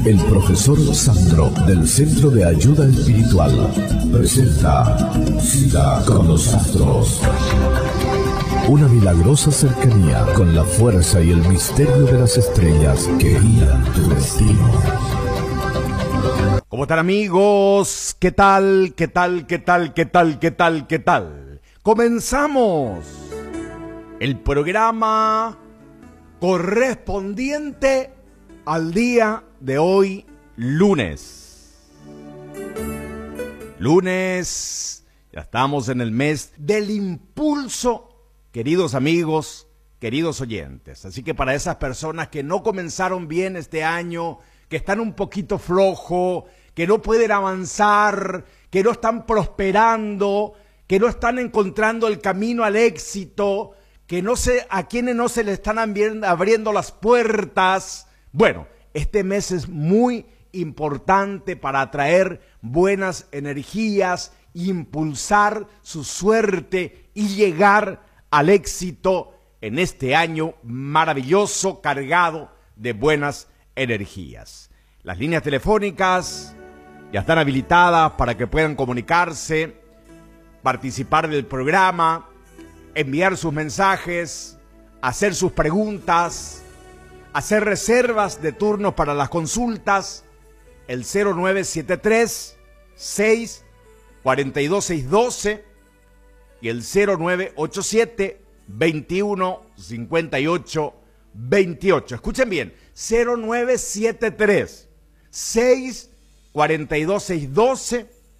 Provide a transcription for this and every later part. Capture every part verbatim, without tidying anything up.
El profesor Sandro del Centro de Ayuda Espiritual presenta Cita con los Astros. Una milagrosa cercanía con la fuerza y el misterio de las estrellas que guían tu destino. ¿Cómo están, amigos? ¿Qué tal? ¿Qué tal? ¿Qué tal? ¿Qué tal? ¿Qué tal? ¿Qué tal? Comenzamos el programa correspondiente al día de hoy, lunes. Lunes, ya estamos en el mes del impulso, queridos amigos, queridos oyentes. Así que para esas personas que no comenzaron bien este año, que están un poquito flojo, que no pueden avanzar, que no están prosperando, que no están encontrando el camino al éxito, que no sé a quienes no se le están abriendo las puertas. Bueno, este mes es muy importante para atraer buenas energías, impulsar su suerte y llegar al éxito en este año maravilloso, cargado de buenas energías. Las líneas telefónicas ya están habilitadas para que puedan comunicarse, participar del programa, enviar sus mensajes, hacer sus preguntas, hacer reservas de turnos para las consultas. El cero nueve siete tres, seis cuatro dos, seis uno dos y el cero nueve ocho siete, veintiuno cincuenta y ocho veintiocho. Escuchen bien, cero nueve siete tres, seis cuatro dos, seis uno dos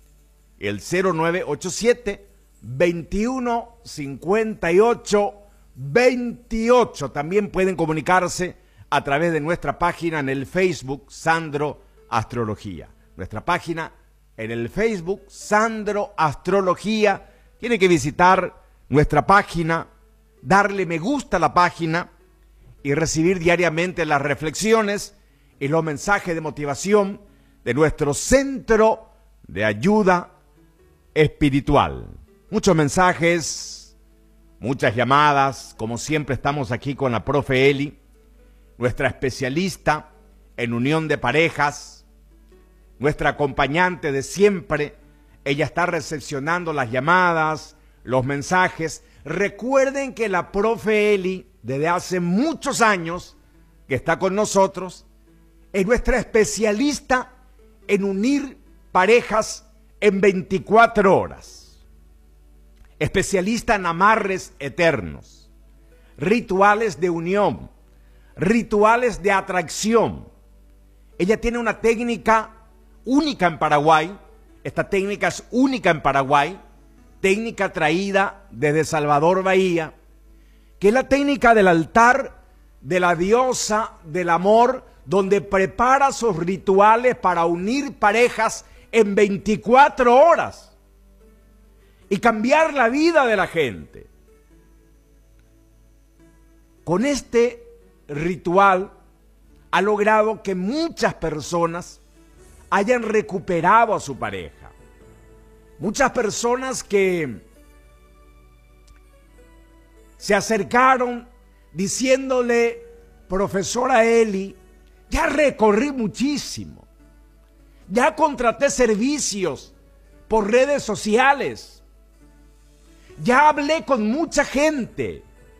y el cero nueve ocho siete, veintiuno cincuenta y ocho veintiocho. También pueden comunicarse a través de nuestra página en el Facebook Sandro Astrología. Nuestra página en el Facebook Sandro Astrología. Tiene que visitar nuestra página, darle me gusta a la página y recibir diariamente las reflexiones y los mensajes de motivación de nuestro Centro de Ayuda Espiritual. Muchos mensajes, muchas llamadas. Como siempre, estamos aquí con la profe Eli, nuestra especialista en unión de parejas, nuestra acompañante de siempre. Ella está recepcionando las llamadas, los mensajes. Recuerden que la profe Eli, desde hace muchos años que está con nosotros, es nuestra especialista en unir parejas en veinticuatro horas. Especialista en amarres eternos, rituales de unión, rituales de atracción. Ella tiene una técnica única en Paraguay. Esta técnica es única en Paraguay, técnica traída desde Salvador Bahía, que es la técnica del altar de la diosa del amor, donde prepara sus rituales para unir parejas en veinticuatro horas y cambiar la vida de la gente. Con este ritual ha logrado que muchas personas hayan recuperado a su pareja. Muchas personas que se acercaron diciéndole: profesora Eli, ya recorrí muchísimo, ya contraté servicios por redes sociales, ya hablé con mucha gente,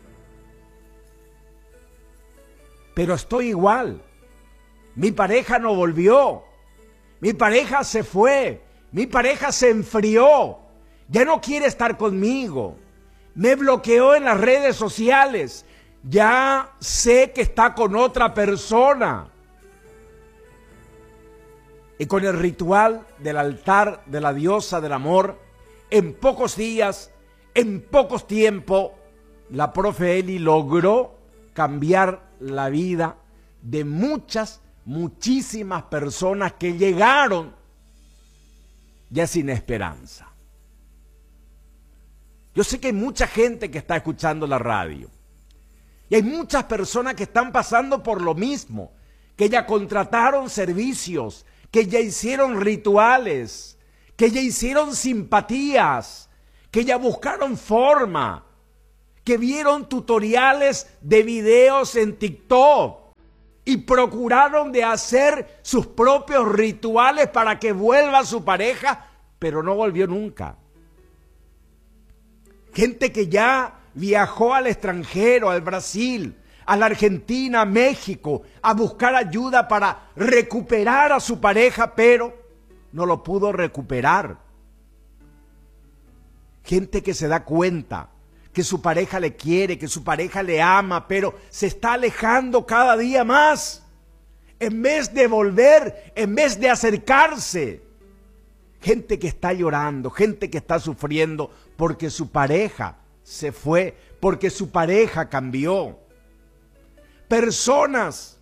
pero estoy igual. Mi pareja no volvió, mi pareja se fue, mi pareja se enfrió, ya no quiere estar conmigo, me bloqueó en las redes sociales, ya sé que está con otra persona. Y con el ritual del altar de la diosa del amor, en pocos días, en pocos tiempos, la profe Eli logró cambiar la vida de muchas, muchísimas personas que llegaron ya sin esperanza. Yo sé que hay mucha gente que está escuchando la radio y hay muchas personas que están pasando por lo mismo, que ya contrataron servicios, que ya hicieron rituales, que ya hicieron simpatías, que ya buscaron forma, que vieron tutoriales de videos en TikTok, y procuraron de hacer sus propios rituales para que vuelva su pareja, pero no volvió nunca. Gente que ya viajó al extranjero, al Brasil, a la Argentina, a México, a buscar ayuda para recuperar a su pareja, pero no lo pudo recuperar. Gente que se da cuenta que su pareja le quiere, que su pareja le ama, pero se está alejando cada día más. En vez de volver, en vez de acercarse. Gente que está llorando, gente que está sufriendo porque su pareja se fue, porque su pareja cambió. Personas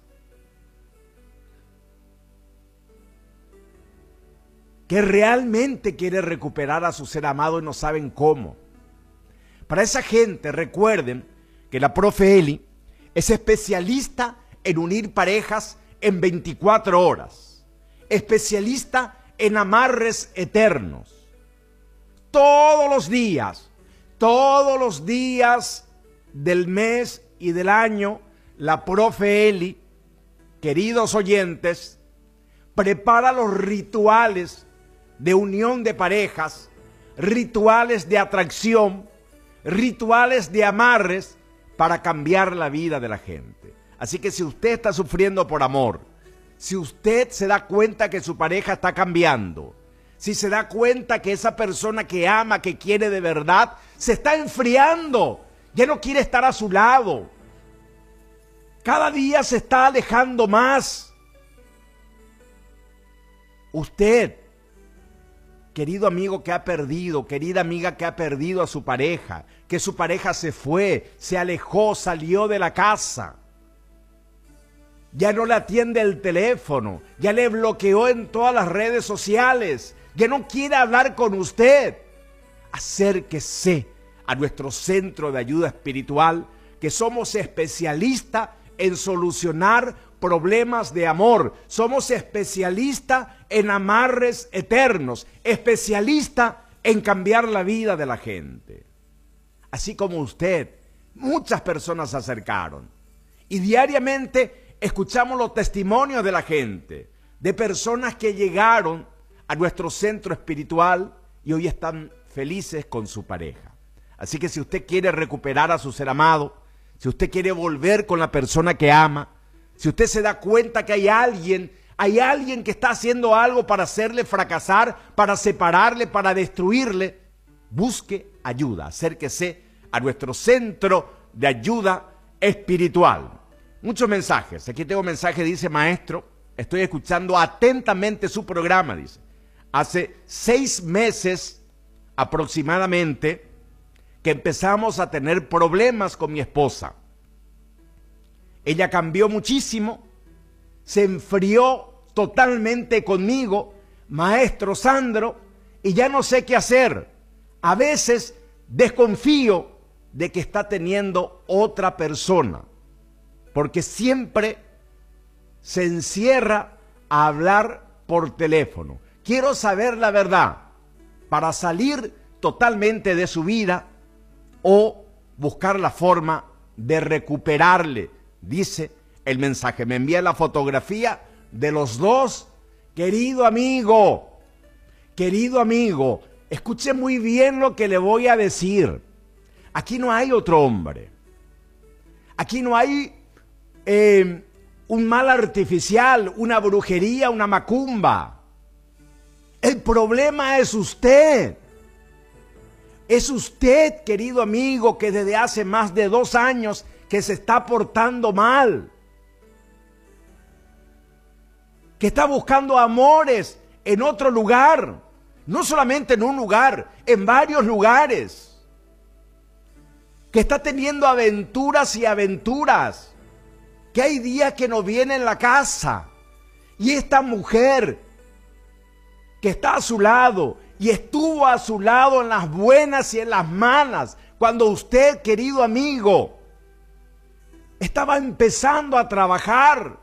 que realmente quieren recuperar a su ser amado y no saben cómo. Para esa gente, recuerden que la profe Eli es especialista en unir parejas en veinticuatro horas. Especialista en amarres eternos. Todos los días, todos los días del mes y del año, la profe Eli, queridos oyentes, prepara los rituales de unión de parejas, rituales de atracción, rituales de amarres para cambiar la vida de la gente. Así que si usted está sufriendo por amor, si usted se da cuenta que su pareja está cambiando, si se da cuenta que esa persona que ama, que quiere de verdad, se está enfriando, ya no quiere estar a su lado, cada día se está alejando más. Usted, querido amigo que ha perdido, querida amiga que ha perdido a su pareja, que su pareja se fue, se alejó, salió de la casa, ya no le atiende el teléfono, ya le bloqueó en todas las redes sociales, ya no quiere hablar con usted. Acérquese a nuestro centro de ayuda espiritual, que somos especialistas en solucionar problemas de amor. Somos especialistas en amarres eternos, especialistas en cambiar la vida de la gente. Así como usted, muchas personas se acercaron y diariamente escuchamos los testimonios de la gente, de personas que llegaron a nuestro centro espiritual y hoy están felices con su pareja. Así que si usted quiere recuperar a su ser amado, si usted quiere volver con la persona que ama, si usted se da cuenta que hay alguien, hay alguien que está haciendo algo para hacerle fracasar, para separarle, para destruirle, busque ayuda, acérquese a nuestro centro de ayuda espiritual. Muchos mensajes. Aquí tengo un mensaje, dice: maestro, estoy escuchando atentamente su programa, dice. Hace seis meses aproximadamente que empezamos a tener problemas con mi esposa. Ella cambió muchísimo, se enfrió totalmente conmigo, maestro Sandro, y ya no sé qué hacer. A veces desconfío de que está teniendo otra persona, porque siempre se encierra a hablar por teléfono. Quiero saber la verdad para salir totalmente de su vida o buscar la forma de recuperarle, dice el mensaje. Me envía la fotografía de los dos. Querido amigo, querido amigo, escuche muy bien lo que le voy a decir. Aquí no hay otro hombre. Aquí no hay Eh, un mal artificial, una brujería, una macumba. El problema es usted. Es usted, querido amigo, que desde hace más de dos años que se está portando mal, que está buscando amores en otro lugar, no solamente en un lugar, en varios lugares, que está teniendo aventuras y aventuras, que hay días que no viene en la casa, y esta mujer que está a su lado y estuvo a su lado en las buenas y en las malas, cuando usted, querido amigo, estaba empezando a trabajar,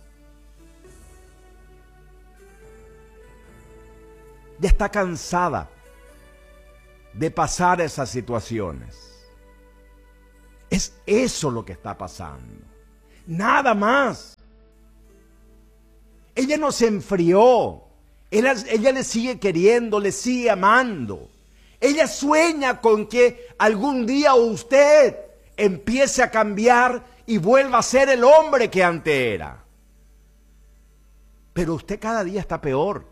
ya está cansada de pasar esas situaciones. Es eso lo que está pasando. Nada más. ella no se enfrió. Ella, ella le sigue queriendo, le sigue amando. Ella sueña con que algún día usted empiece a cambiar y vuelva a ser el hombre que antes era. Pero usted cada día está peor.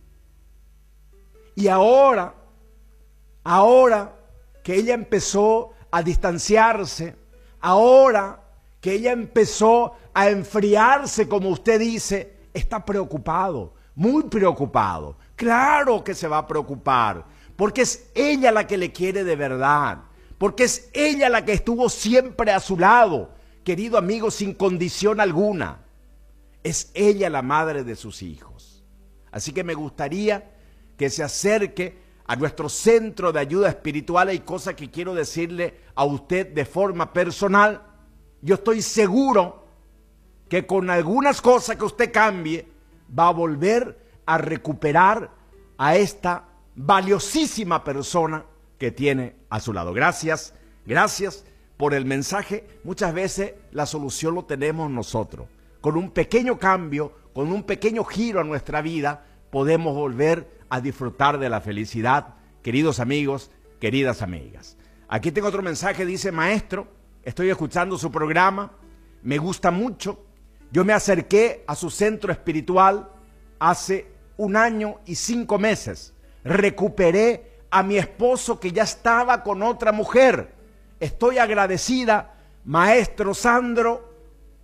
Y ahora, ahora que ella empezó a distanciarse, ahora que ella empezó a enfriarse, como usted dice, está preocupado, muy preocupado. Claro que se va a preocupar, porque es ella la que le quiere de verdad, porque es ella la que estuvo siempre a su lado, querido amigo, sin condición alguna. Es ella la madre de sus hijos. Así que me gustaría que se acerque a nuestro centro de ayuda espiritual. Hay cosas que quiero decirle a usted de forma personal. Yo estoy seguro que con algunas cosas que usted cambie, va a volver a recuperar a esta valiosísima persona que tiene a su lado. Gracias, gracias por el mensaje. Muchas veces la solución lo tenemos nosotros. Con un pequeño cambio, con un pequeño giro a nuestra vida, podemos volver a disfrutar de la felicidad, queridos amigos, queridas amigas. Aquí tengo otro mensaje, dice: maestro, estoy escuchando su programa, me gusta mucho. Yo me acerqué a su centro espiritual hace un año y cinco meses. Recuperé a mi esposo que ya estaba con otra mujer. Estoy agradecida, maestro Sandro.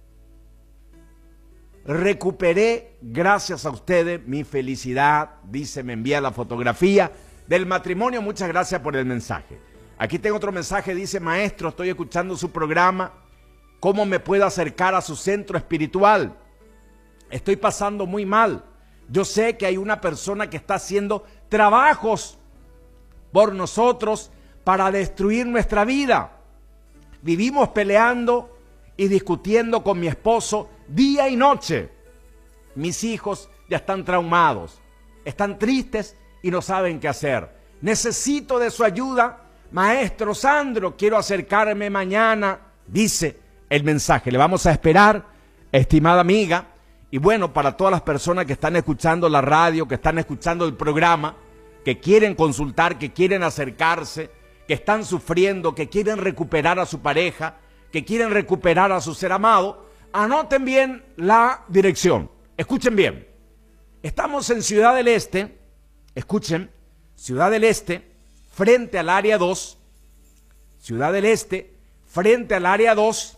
Recuperé, gracias a ustedes, mi felicidad. Dice, me envía la fotografía del matrimonio. Muchas gracias por el mensaje. Aquí tengo otro mensaje, dice: maestro, estoy escuchando su programa. ¿Cómo me puedo acercar a su centro espiritual? Estoy pasando muy mal. Yo sé que hay una persona que está haciendo trabajos por nosotros para destruir nuestra vida. Vivimos peleando y discutiendo con mi esposo día y noche. Mis hijos ya están traumados, están tristes y no saben qué hacer. Necesito de su ayuda, maestro Sandro. Quiero acercarme mañana, dice el mensaje. Le vamos a esperar, estimada amiga. Y bueno, para todas las personas que están escuchando la radio, que están escuchando el programa, que quieren consultar, que quieren acercarse, que están sufriendo, que quieren recuperar a su pareja, que quieren recuperar a su ser amado, anoten bien la dirección. Escuchen bien. Estamos en Ciudad del Este, escuchen, Ciudad del Este, frente al área dos, Ciudad del Este, frente al área dos,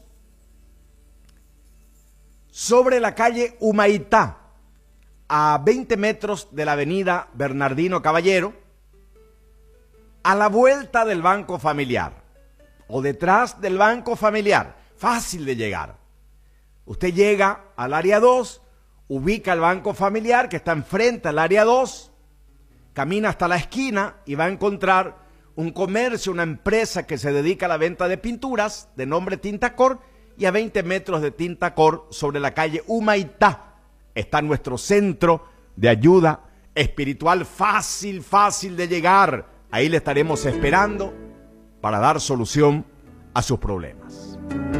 sobre la calle Humaitá, a veinte metros de la avenida Bernardino Caballero, a la vuelta del Banco Familiar, o detrás del Banco Familiar, fácil de llegar. Usted llega al área dos, ubica el Banco Familiar que está enfrente al área dos, camina hasta la esquina y va a encontrar un comercio, una empresa que se dedica a la venta de pinturas de nombre Tintacor, y a veinte metros de Tintacor, sobre la calle Humaitá, está nuestro centro de ayuda espiritual, fácil, fácil de llegar. Ahí le estaremos esperando para dar solución a sus problemas.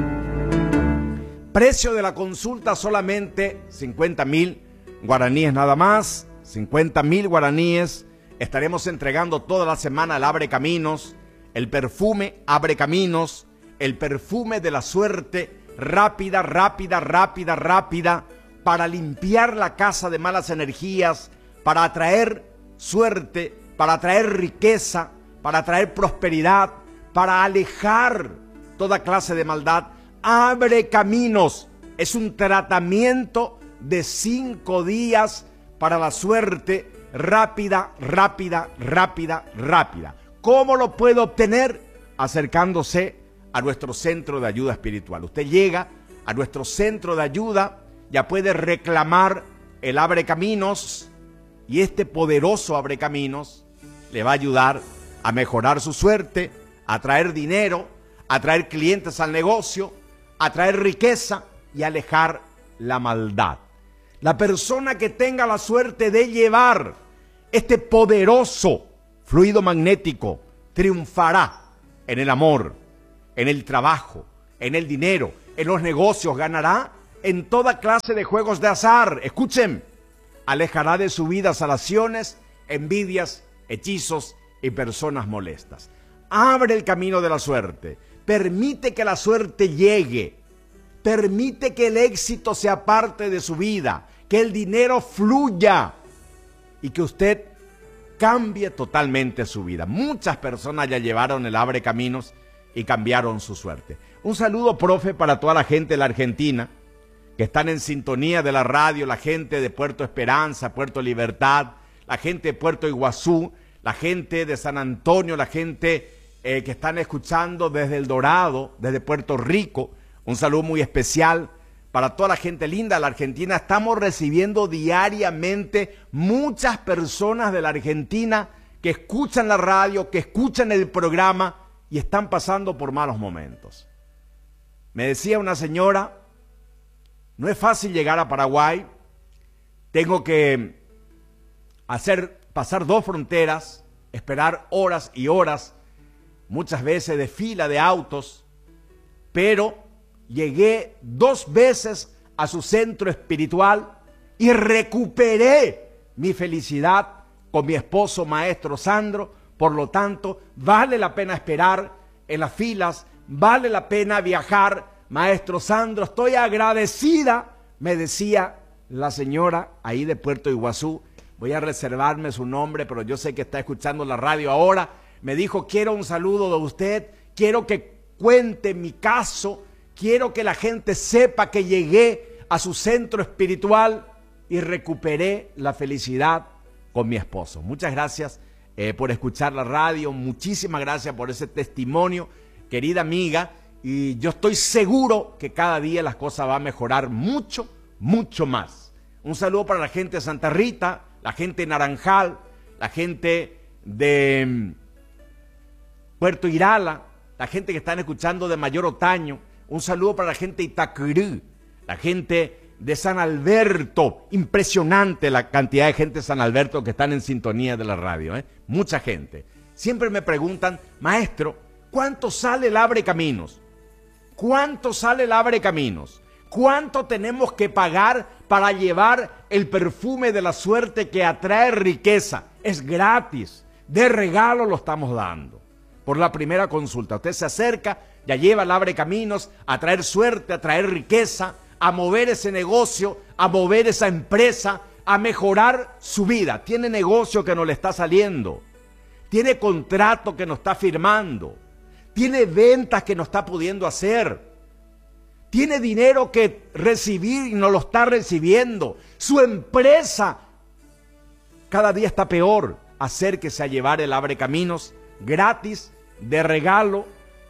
Precio de la consulta solamente cincuenta mil guaraníes nada más, cincuenta mil guaraníes. Estaremos entregando toda la semana el Abre Caminos, el perfume Abre Caminos, el perfume de la suerte, rápida, rápida, rápida, rápida, para limpiar la casa de malas energías, para atraer suerte, para atraer riqueza, para atraer prosperidad, para alejar toda clase de maldad. Abre Caminos es un tratamiento de cinco días para la suerte, rápida, rápida, rápida, rápida. ¿Cómo lo puede obtener? Acercándose a nuestro centro de ayuda espiritual. Usted llega a nuestro centro de ayuda, ya puede reclamar el Abre Caminos, y este poderoso Abre Caminos le va a ayudar a mejorar su suerte, a traer dinero, a traer clientes al negocio, a traer riqueza y alejar la maldad. La persona que tenga la suerte de llevar este poderoso fluido magnético triunfará en el amor, en el trabajo, en el dinero, en los negocios, ganará en toda clase de juegos de azar. Escuchen, alejará de su vida salaciones, envidias, hechizos y personas molestas. Abre el camino de la suerte, permite que la suerte llegue, permite que el éxito sea parte de su vida, que el dinero fluya y que usted cambie totalmente su vida. Muchas personas ya llevaron el Abre Caminos y cambiaron su suerte. Un saludo, profe, para toda la gente de la Argentina que están en sintonía de la radio, la gente de Puerto Esperanza, Puerto Libertad, la gente de Puerto Iguazú, la gente de San Antonio, la gente eh, que están escuchando desde El Dorado, desde Puerto Rico. Un saludo muy especial para toda la gente linda de la Argentina. Estamos recibiendo diariamente muchas personas de la Argentina que escuchan la radio, que escuchan el programa y están pasando por malos momentos. Me decía una señora, no es fácil llegar a Paraguay, tengo que hacer, pasar dos fronteras, esperar horas y horas, muchas veces de fila de autos, pero llegué dos veces a su centro espiritual y recuperé mi felicidad con mi esposo maestro Sandro. Por lo tanto, vale la pena esperar en las filas, vale la pena viajar, maestro Sandro. Estoy agradecida, me decía la señora ahí de Puerto Iguazú. Voy a reservarme su nombre, pero yo sé que está escuchando la radio ahora. Me dijo, quiero un saludo de usted, quiero que cuente mi caso, quiero que la gente sepa que llegué a su centro espiritual y recuperé la felicidad con mi esposo. Muchas gracias eh, por escuchar la radio, muchísimas gracias por ese testimonio, querida amiga, y yo estoy seguro que cada día las cosas van a mejorar mucho, mucho más. Un saludo para la gente de Santa Rita, la gente de Naranjal, la gente de Puerto Irala, la gente que están escuchando de Mayor Otaño. Un saludo para la gente de Itacurú, la gente de San Alberto. Impresionante la cantidad de gente de San Alberto que están en sintonía de la radio, ¿eh? Mucha gente. Siempre me preguntan, maestro, ¿cuánto sale el Abre Caminos? ¿Cuánto sale el Abre Caminos? ¿Cuánto tenemos que pagar para llevar el perfume de la suerte que atrae riqueza? Es gratis, de regalo lo estamos dando. Por la primera consulta, usted se acerca, ya lleva el Abre Caminos a traer suerte, a traer riqueza, a mover ese negocio, a mover esa empresa, a mejorar su vida. Tiene negocio que no le está saliendo, tiene contrato que no está firmando, tiene ventas que no está pudiendo hacer, tiene dinero que recibir y no lo está recibiendo. Su empresa cada día está peor. Acérquese a llevar el Abre Caminos gratis, de regalo,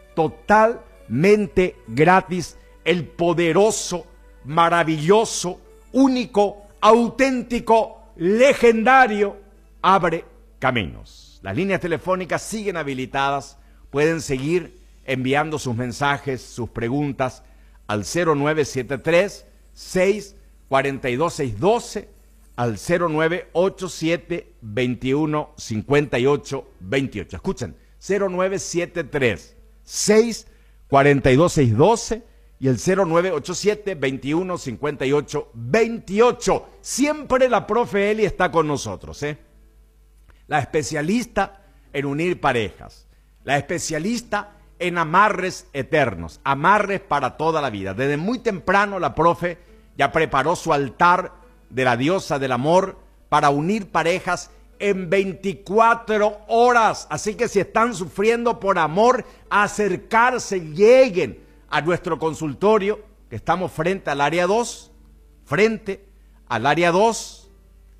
totalmente gratis. El poderoso, maravilloso, único, auténtico, legendario Abre Caminos. Las líneas telefónicas siguen habilitadas. Pueden seguir enviando sus mensajes, sus preguntas al cero nueve siete tres, seis cuatro dos, seis uno dos, al cero nueve ocho siete, veintiuno, cincuenta y ocho, veintiocho. Escuchen, cero nueve siete tres, seis cuatro dos, seis uno dos y el cero nueve ocho siete, veintiuno, cincuenta y ocho, veintiocho. Siempre la profe Eli está con nosotros, ¿eh? La especialista en unir parejas, la especialista en amarres eternos, amarres para toda la vida. Desde muy temprano la profe ya preparó su altar de la diosa del amor para unir parejas en veinticuatro horas. Así que si están sufriendo por amor, acercarse, lleguen a nuestro consultorio, que estamos frente al área dos, frente al área dos,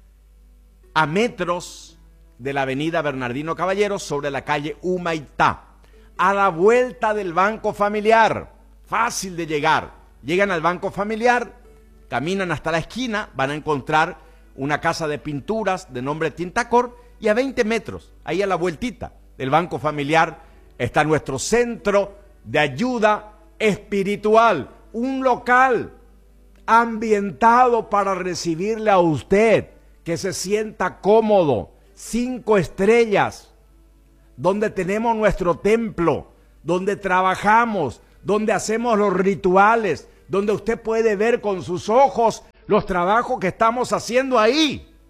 a metros de la avenida Bernardino Caballero, sobre la calle Humaitá, a la vuelta del Banco Familiar. Fácil de llegar. Llegan al Banco Familiar, caminan hasta la esquina, van a encontrar una casa de pinturas de nombre Tintacor, y a veinte metros, ahí a la vueltita del Banco Familiar, está nuestro centro de ayuda espiritual, un local ambientado para recibirle a usted, que se sienta cómodo, cinco estrellas, donde tenemos nuestro templo, donde trabajamos, donde hacemos los rituales, donde usted puede ver con sus ojos los trabajos que estamos haciendo ahí.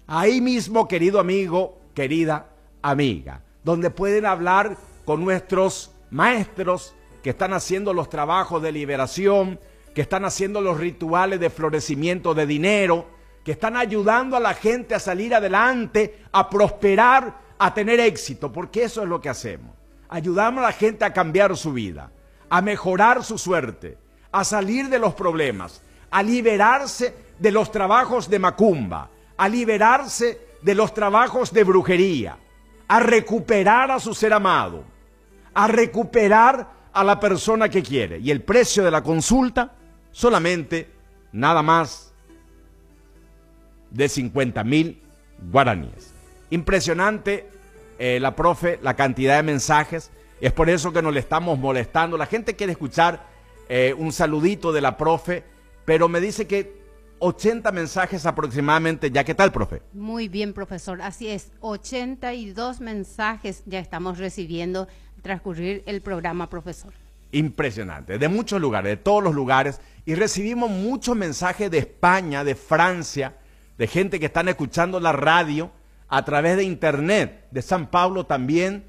Ahí mismo, querido amigo, querida amiga, donde pueden hablar con nuestros maestros que están haciendo los trabajos de liberación, que están haciendo los rituales de florecimiento de dinero, que están ayudando a la gente a salir adelante, a prosperar, a tener éxito, porque eso es lo que hacemos. Ayudamos a la gente a cambiar su vida, a mejorar su suerte, a salir de los problemas, a liberarse de los trabajos de macumba, a liberarse de los trabajos de brujería, a recuperar a su ser amado, a recuperar a la persona que quiere. Y el precio de la consulta, solamente nada más de cincuenta mil guaraníes. Impresionante, eh, la profe, la cantidad de mensajes. Es por eso que nos le estamos molestando. La gente quiere escuchar eh, un saludito de la profe, pero me dice que ochenta mensajes aproximadamente ya. ¿Qué tal, profe? Muy bien, profesor. Así es, ochenta y dos mensajes ya estamos recibiendo al transcurrir el programa, profesor. Impresionante, de muchos lugares, de todos los lugares, y recibimos muchos mensajes de España, de Francia, de gente que están escuchando la radio a través de internet, de San Pablo también,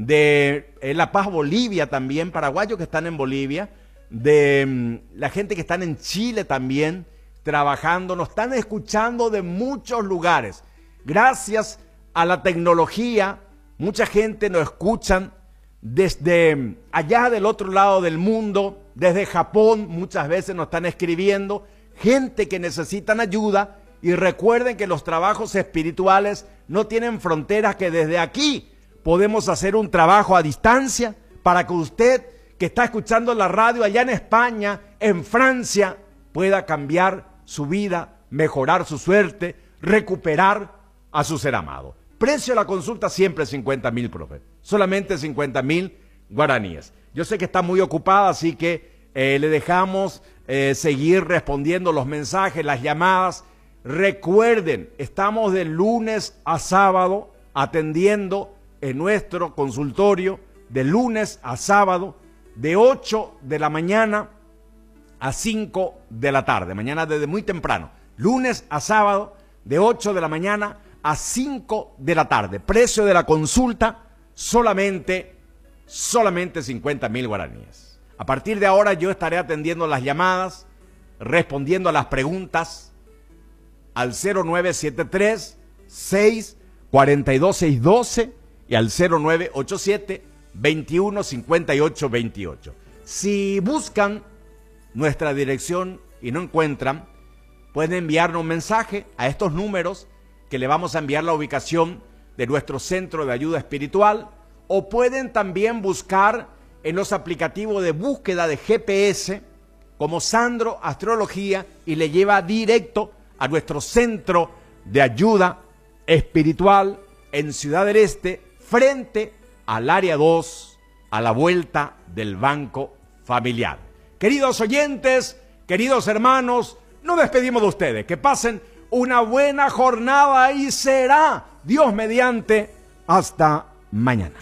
de eh, La Paz, Bolivia también, paraguayos que están en Bolivia, de mm, la gente que están en Chile también, trabajando, nos están escuchando de muchos lugares. Gracias a la tecnología, mucha gente nos escuchan desde allá del otro lado del mundo, desde Japón, muchas veces nos están escribiendo, gente que necesitan ayuda. Y recuerden que los trabajos espirituales no tienen fronteras, que desde aquí podemos hacer un trabajo a distancia para que usted, que está escuchando la radio allá en España, en Francia, pueda cambiar su vida, mejorar su suerte, recuperar a su ser amado. Precio de la consulta siempre cincuenta mil, profe. Solamente cincuenta mil guaraníes. Yo sé que está muy ocupada, así que eh, le dejamos eh, seguir respondiendo los mensajes, las llamadas. Recuerden, estamos de lunes a sábado atendiendo en nuestro consultorio, de lunes a sábado, de ocho de la mañana a cinco de la tarde, mañana desde muy temprano, lunes a sábado, de ocho de la mañana a cinco de la tarde. Precio de la consulta, solamente, solamente cincuenta mil guaraníes. A partir de ahora yo estaré atendiendo las llamadas, respondiendo a las preguntas, al cero nueve siete tres, seis cuatro dos, seis uno dos y al cero nueve ocho siete, veintiuno cincuenta y ocho veintiocho. Si buscan nuestra dirección y no encuentran, pueden enviarnos un mensaje a estos números que le vamos a enviar la ubicación de nuestro centro de ayuda espiritual, o pueden también buscar en los aplicativos de búsqueda de G P S como Sandro Astrología y le lleva directo a nuestro centro de ayuda espiritual en Ciudad del Este, frente al área dos, a la vuelta del Banco Familiar. Queridos oyentes, queridos hermanos, nos despedimos de ustedes. Que pasen una buena jornada y será, Dios mediante, hasta mañana.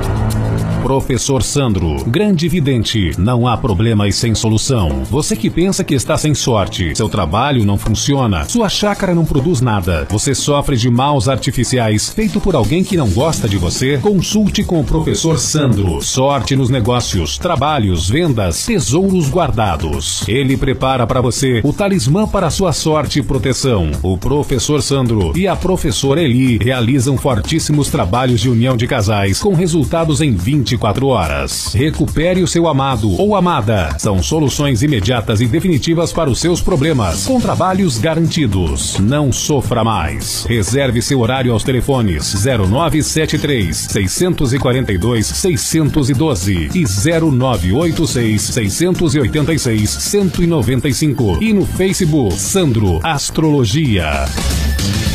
Professor Sandro, grande vidente, não há problemas sem solução. Você que pensa que está sem sorte, seu trabalho não funciona, sua chácara não produz nada, você sofre de maus artificiais feito por alguém que não gosta de você, consulte com o Professor Sandro. Sorte nos negócios, trabalhos, vendas, tesouros guardados. Ele prepara para você o talismã para sua sorte e proteção. O Professor Sandro e a Professora Eli realizam fortíssimos trabalhos de união de casais com resultados em vinte e quatro horas. Recupere o seu amado ou amada. São soluções imediatas e definitivas para os seus problemas, com trabalhos garantidos. Não sofra mais. Reserve seu horário aos telefones zero nove sete três, seis quatro dois, seis um dois e zero nove oito seis, seis oito seis, um nove cinco e no Facebook Sandro Astrologia.